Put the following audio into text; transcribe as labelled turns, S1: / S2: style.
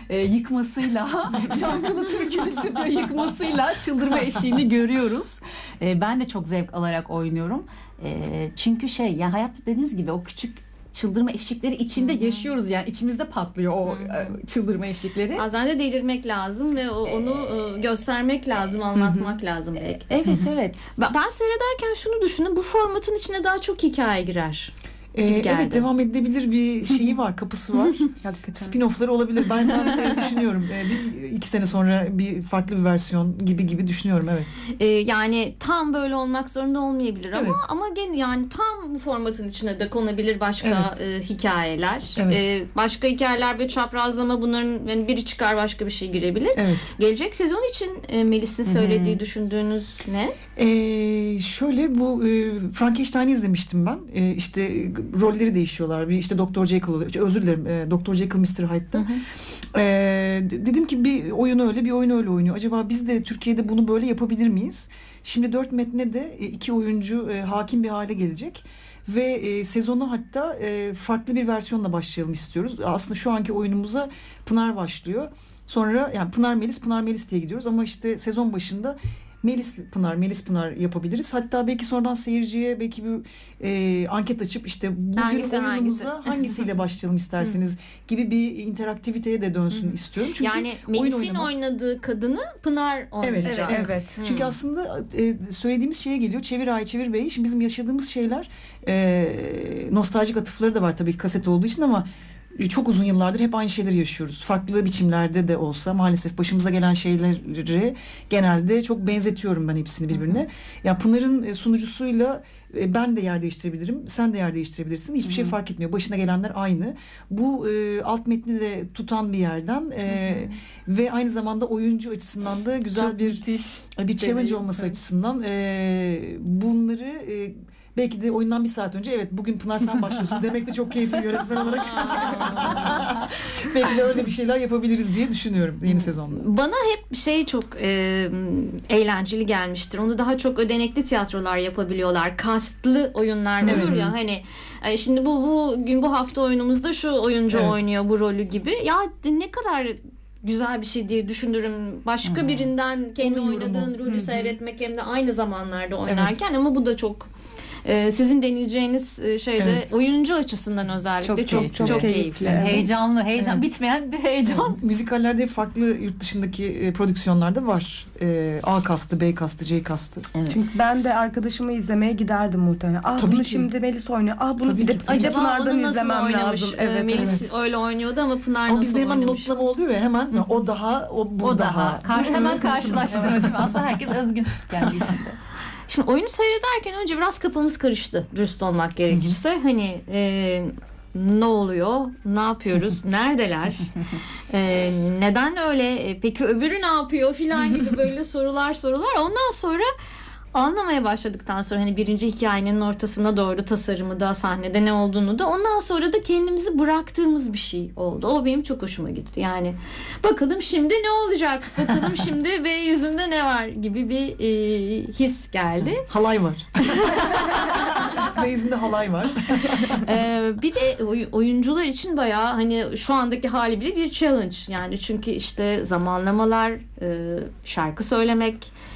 S1: yıkmasıyla, şarkılı türkülü stüdyo yıkmasıyla çıldırma eşiğini görüyoruz. Ben de çok zevk alarak oynuyorum. Çünkü yani hayat dediğiniz gibi o küçük çıldırma eşikleri içinde yaşıyoruz, yani içimizde patlıyor o çıldırma eşikleri.
S2: Bazen de delirmek lazım ve onu göstermek lazım, anlatmak lazım belki.
S1: Evet.
S2: Ben seyrederken şunu düşündüm, bu formatın içine daha çok hikaye girer.
S3: Evet, devam edilebilir bir şeyi var, kapısı var. Spin-off'ları olabilir. Ben düşünüyorum. 2 sene sonra bir farklı bir versiyon gibi düşünüyorum, evet.
S2: Yani tam böyle olmak zorunda olmayabilir
S3: evet.
S2: ama yani tam bu formatın içine de konabilir başka hikayeler.
S3: Evet.
S2: Başka hikayeler ve çaprazlama, bunların yani biri çıkar başka bir şey girebilir.
S3: Evet.
S2: Gelecek sezon için Melis'in söylediği, düşündüğünüz ne?
S3: Şöyle, bu Frankenstein'i izlemiştim ben. İşte rolleri değişiyorlar. Bir işte Dr. Jekyll oluyor. Özür dilerim. Dr. Jekyll, Mr. Hyde'da. Dedim ki bir oyun öyle, bir oyun öyle oynuyor. Acaba biz de Türkiye'de bunu böyle yapabilir miyiz? Şimdi 4 metne de 2 oyuncu hakim bir hale gelecek. Ve sezonu hatta farklı bir versiyonla başlayalım istiyoruz. Aslında şu anki oyunumuza Pınar başlıyor. Sonra yani Pınar Melis diye gidiyoruz. Ama işte sezon başında Melis Pınar yapabiliriz. Hatta belki sonradan seyirciye belki bir anket açıp işte bugün oyunumuza hangisiyle başlayalım isterseniz gibi bir interaktiviteye de dönsün istiyorum. Çünkü
S2: yani Melis'in oynadığı kadını Pınar oynayacak.
S3: Evet. Çünkü aslında söylediğimiz şeye geliyor. Çevir Ay Çevir Bey. Şimdi bizim yaşadığımız şeyler nostaljik atıfları da var tabii kaset olduğu için, ama çok uzun yıllardır hep aynı şeyleri yaşıyoruz. Farklı biçimlerde de olsa maalesef başımıza gelen şeyleri genelde çok benzetiyorum ben hepsini birbirine. Ya Pınar'ın sunucusuyla ben de yer değiştirebilirim, sen de yer değiştirebilirsin. Hiçbir şey fark etmiyor. Başına gelenler aynı. Bu alt metni de tutan bir yerden ve aynı zamanda oyuncu açısından da güzel bir challenge olması açısından bunları belki de oyundan bir saat önce bugün Pınar sen başlıyorsun demek de çok keyifli yönetmen olarak. Belki de öyle bir şeyler yapabiliriz diye düşünüyorum yeni sezonda.
S2: Bana hep çok eğlenceli gelmiştir. Onu daha çok ödenekli tiyatrolar yapabiliyorlar. Kastlı oyunlar olur ya, hani şimdi bu hafta oyunumuzda şu oyuncu oynuyor bu rolü gibi. Ya ne kadar güzel bir şey diye düşünürüm. Başka birinden kendi oynadığın rolü seyretmek, hem de aynı zamanlarda oynarken, ama bu da çok sizin deneyeceğiniz şeyde oyuncu açısından özellikle çok keyifli.
S1: Heyecanlı, bitmeyen bir heyecan.
S3: Müzikallerde farklı yurt dışındaki prodüksiyonlarda var. A kastı, B kastı, C kastı.
S4: Evet. Çünkü ben de arkadaşımı izlemeye giderdim muhtemelen. Bunu şimdi Melis oynuyor. Bunu bir de
S2: acaba onu nasıl oynamış? Melis öyle oynuyordu ama Pınar nasıl oynamış?
S3: Bizde hemen notlama oluyor ya, hemen o daha, bu daha.
S1: Hemen karşılaştırma değil mi? Aslında herkes özgün kendi içinde.
S2: Şimdi oyunu seyrederken önce biraz kafamız karıştı, dürüst olmak gerekirse. Hani ne oluyor, ne yapıyoruz, neredeler, neden öyle, peki öbürü ne yapıyor filan gibi böyle sorular. Ondan sonra anlamaya başladıktan sonra, hani birinci hikayenin ortasına doğru tasarımı da, sahnede ne olduğunu da, ondan sonra da kendimizi bıraktığımız bir şey oldu. O benim çok hoşuma gitti. Yani bakalım şimdi ne olacak? Bakalım şimdi ve yüzünde ne var gibi bir his geldi.
S3: Halay var. Ve yüzünde halay var.
S2: Bir de oyuncular için bayağı, hani şu andaki hali bile bir challenge. Yani çünkü işte zamanlamalar, şarkı söylemek,